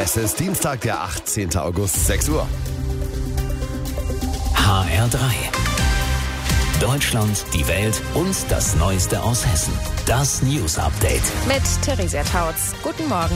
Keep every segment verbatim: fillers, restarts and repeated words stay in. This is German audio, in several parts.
Es ist Dienstag, der achtzehnten August, sechs Uhr. H R drei. Deutschland, die Welt und das Neueste aus Hessen. Das News Update. Mit Theresia Tautz. Guten Morgen.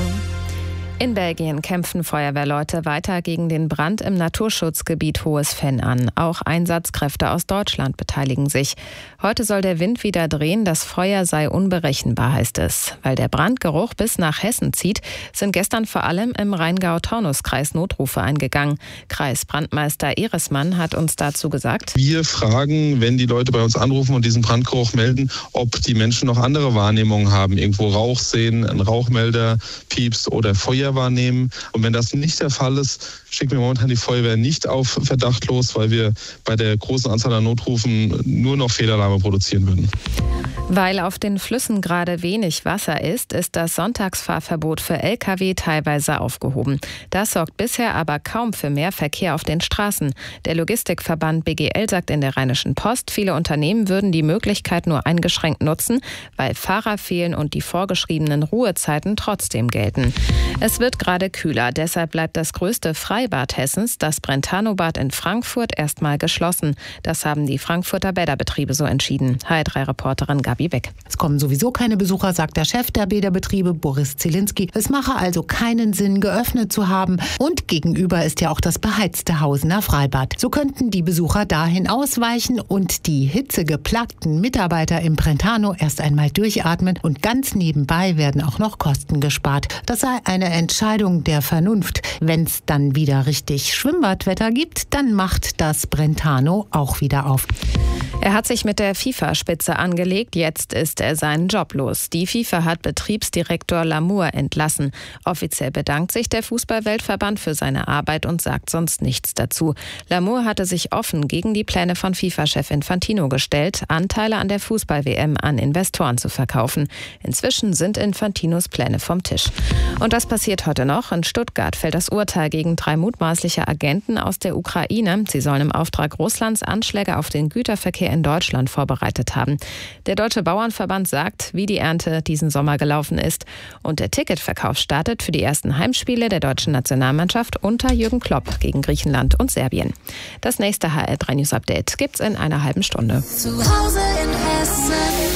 In Belgien kämpfen Feuerwehrleute weiter gegen den Brand im Naturschutzgebiet Hohes Venn an. Auch Einsatzkräfte aus Deutschland beteiligen sich. Heute soll der Wind wieder drehen, das Feuer sei unberechenbar, heißt es. Weil der Brandgeruch bis nach Hessen zieht, sind gestern vor allem im Rheingau-Taunus-Kreis Notrufe eingegangen. Kreisbrandmeister Eresmann hat uns dazu gesagt: Wir fragen, wenn die Leute bei uns anrufen und diesen Brandgeruch melden, ob die Menschen noch andere Wahrnehmungen haben. Irgendwo Rauch sehen, ein Rauchmelder piepst oder Feuer wahrnehmen. Und wenn das nicht der Fall ist, schicken wir momentan die Feuerwehr nicht auf Verdacht los, weil wir bei der großen Anzahl an Notrufen nur noch Fehlalarme produzieren würden. Weil auf den Flüssen gerade wenig Wasser ist, ist das Sonntagsfahrverbot für L K W teilweise aufgehoben. Das sorgt bisher aber kaum für mehr Verkehr auf den Straßen. Der Logistikverband B G L sagt in der Rheinischen Post, viele Unternehmen würden die Möglichkeit nur eingeschränkt nutzen, weil Fahrer fehlen und die vorgeschriebenen Ruhezeiten trotzdem gelten. Es wird gerade kühler, deshalb bleibt das größte Freibad Hessens, das Brentano-Bad in Frankfurt, erstmal geschlossen. Das haben die Frankfurter Bäderbetriebe so entschieden. H R drei Reporterin Gabi Beck. Es kommen sowieso keine Besucher, sagt der Chef der Bäderbetriebe, Boris Zielinski. Es mache also keinen Sinn, geöffnet zu haben. Und gegenüber ist ja auch das beheizte Hausener Freibad. So könnten die Besucher dahin ausweichen und die hitzegeplagten Mitarbeiter im Brentano erst einmal durchatmen. Und ganz nebenbei werden auch noch Kosten gespart. Das sei eine Entscheidung der Vernunft. Wenn es dann wieder richtig Schwimmbadwetter gibt, dann macht das Brentano auch wieder auf. Er hat sich mit der FIFA-Spitze angelegt, jetzt ist er seinen Job los. Die FIFA hat Betriebsdirektor Lamour entlassen. Offiziell bedankt sich der Fußball-Weltverband für seine Arbeit und sagt sonst nichts dazu. Lamour hatte sich offen gegen die Pläne von FIFA-Chef Infantino gestellt, Anteile an der Fußball-W M an Investoren zu verkaufen. Inzwischen sind Infantinos Pläne vom Tisch. Und das passiert heute noch. In Stuttgart fällt das Urteil gegen drei mutmaßliche Agenten aus der Ukraine. Sie sollen im Auftrag Russlands Anschläge auf den Güterverkehr in Deutschland vorbereitet haben. Der Deutsche Bauernverband sagt, wie die Ernte diesen Sommer gelaufen ist. Und der Ticketverkauf startet für die ersten Heimspiele der deutschen Nationalmannschaft unter Jürgen Klopp gegen Griechenland und Serbien. Das nächste H R drei News Update gibt's in einer halben Stunde. Zu Hause in Hessen.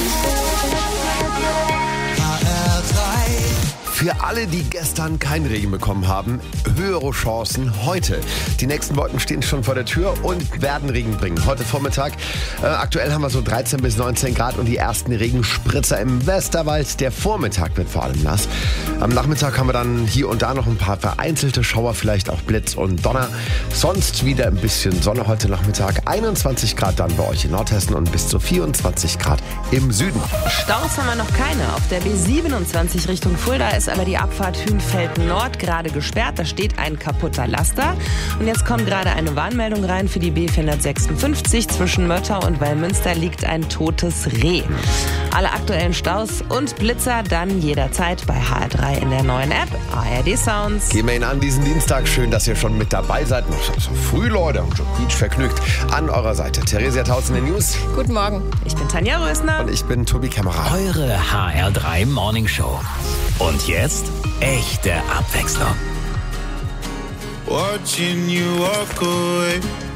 Für alle, die gestern keinen Regen bekommen haben, höhere Chancen heute. Die nächsten Wolken stehen schon vor der Tür und werden Regen bringen. Heute Vormittag, äh, aktuell haben wir so dreizehn bis neunzehn Grad und die ersten Regenspritzer im Westerwald. Der Vormittag wird vor allem nass. Am Nachmittag haben wir dann hier und da noch ein paar vereinzelte Schauer, vielleicht auch Blitz und Donner. Sonst wieder ein bisschen Sonne heute Nachmittag. einundzwanzig Grad dann bei euch in Nordhessen und bis zu vierundzwanzig Grad im Süden. Staus haben wir noch keine. Auf der B siebenundzwanzig Richtung Fulda ist aber die Abfahrt Hünfeld Nord gerade gesperrt. Da steht ein kaputter Laster. Und jetzt kommt gerade eine Warnmeldung rein für die B vierhundertsechsundfünfzig. Zwischen Möttau und Wallmünster liegt ein totes Reh. Alle aktuellen Staus und Blitzer dann jederzeit bei H R drei in der neuen App A R D Sounds. Gehen wir Ihnen an diesen Dienstag. Schön, dass ihr schon mit dabei seid. Noch so früh, Leute. Und schon Beach vergnügt. An eurer Seite Theresia Tautz in den News. Guten Morgen. Ich bin Tanja Rösner. Und ich bin Tobi Kämmerer. Eure H R drei Morning Show. Und jetzt echte Abwechslung. Watching you walk away.